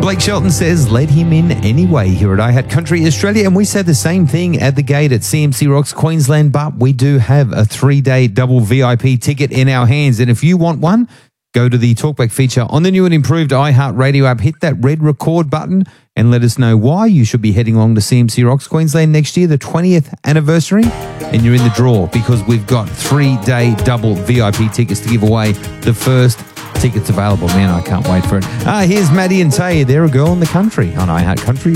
Blake Shelton says, let him in anyway here at iHeart Country Australia. And we say the same thing at the gate at CMC Rocks Queensland, but we do have a 3-day double VIP ticket in our hands. And if you want one, go to the Talkback feature on the new and improved iHeart Radio app, hit that red record button and let us know why you should be heading along to CMC Rocks Queensland next year, the 20th anniversary, and you're in the draw because we've got 3-day double VIP tickets to give away. The first tickets available. Man, I can't wait for it. Here's Maddie and Tay. They're a girl in the country on iHeart Country